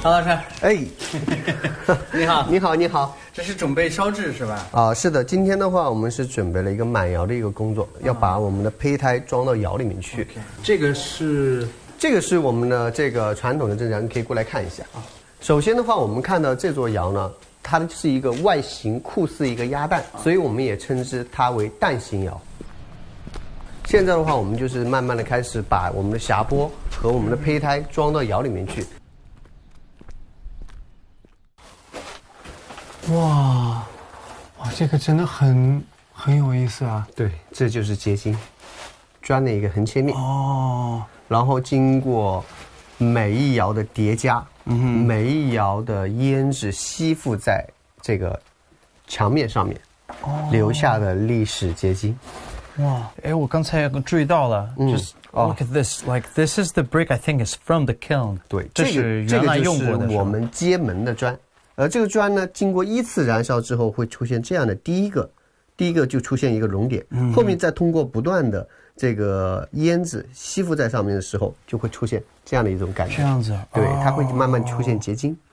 曹老师， 哎， 你好， 你好，你好。 这是准备烧制是吧？ 啊，是的，今天的话，我们是准备了一个满窑的一个工作，要把我们的胚胎装到窑里面去。 这个是我们的这个传统的正窑，你可以过来看一下。首先的话，我们看到这座窑呢，它是一个外形酷似一个鸭蛋，所以我们也称之它为蛋形窑。现在的话，我们就是慢慢的开始把我们的匣钵和我们的胚胎装到窑里面去。 哇，这个真的很有意思啊！ 对，这就是结晶，砖的一个横切面。 哦， 然后经过每一窑的叠加，每一窑的胭脂吸附在这个墙面上面，留下的历史结晶。 哇，哎，我刚才注意到了，just look at this, like this is the brick I think is from the kiln。 对， 这是原来用过的， 我们接门的砖。而这个砖呢，经过依次燃烧之后，会出现这样的第一个就出现一个熔点，后面再通过不断的这个胭脂吸附在上面的时候，就会出现这样的一种感觉。 这样子， 对，它会慢慢出现结晶。